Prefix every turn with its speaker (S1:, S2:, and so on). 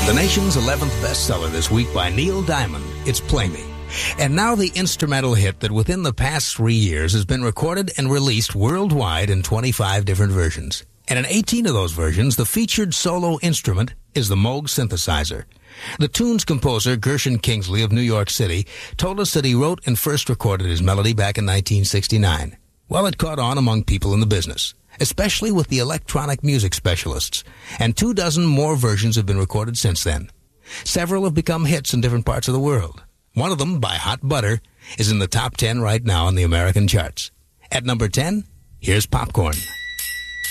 S1: The nation's 11th bestseller this week by Neil Diamond, it's Play Me. And now the instrumental hit that within the past 3 years has been recorded and released worldwide in 25 different versions. And in 18 of those versions, the featured solo instrument is the Moog synthesizer. The tune's composer, Gershon Kingsley of New York City, told us that he wrote and first recorded his melody back in 1969. Well, it caught on among people in the business, especially with the electronic music specialists, and 24 more versions have been recorded since then. Several have become hits in different parts of the world. One of them, by Hot Butter, is in the top 10 right now on the American charts. At number 10, here's Popcorn.